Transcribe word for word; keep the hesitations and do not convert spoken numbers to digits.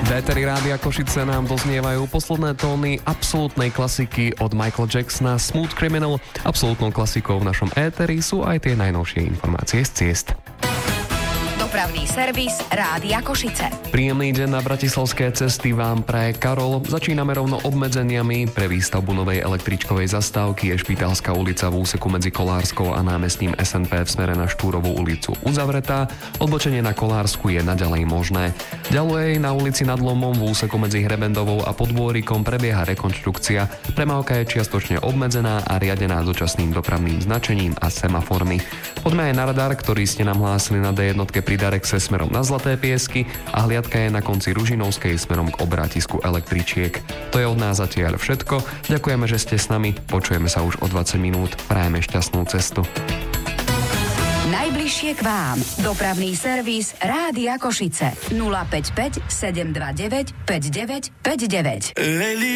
Véteri Rádia Košice nám doznievajú posledné tóny absolútnej klasiky od Michaela Jacksona Smooth Criminal. Absolútnou klasikou v našom éteri sú aj tie najnovšie informácie z ciest. Dopravný servis Rádia Košice. Príjemný deň na bratislavské cesty vám praje Karol. Začíname rovno obmedzeniami. Pre výstavbu novej električkovej zastávky je Špitálska ulica v úseku medzi Kolárskou a námestím es en pé v smere na Štúrovú ulicu uzavretá. Odbočenie na Kolársku je naďalej možné. Ďalej na ulici Nad Lomom v úseku medzi Hrebendovou a Podbôrikom prebieha rekonštrukcia. Premávka je čiastočne obmedzená a riadená dočasným dopravným značením a semaformi. Poďme aj na radar, ktorý ste nám hlásili na dé jednotke pri Darexe smerom na Zlaté Piesky a hliadka je na konci Ružinovskej smerom k obrátisku električiek. To je od nás zatiaľ všetko. Ďakujeme, že ste s nami. Počujeme sa už o dvadsať minút. Prajeme šťastnú cestu. Najbližšie k vám. Dopravný servis Rádia Košice. nula päť päť sedem dva deväť päť deväť päť deväť.